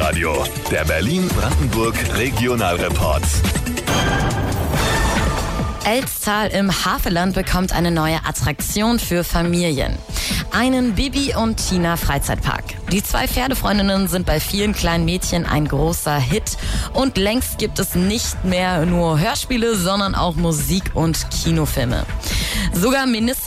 Live-Radio, der Berlin-Brandenburg Regionalreport. Elztal im Havelland bekommt eine neue Attraktion für Familien. Einen Bibi und Tina Freizeitpark. Die zwei Pferdefreundinnen sind bei vielen kleinen Mädchen ein großer Hit. Und längst gibt es nicht mehr nur Hörspiele, sondern auch Musik und Kinofilme. Sogar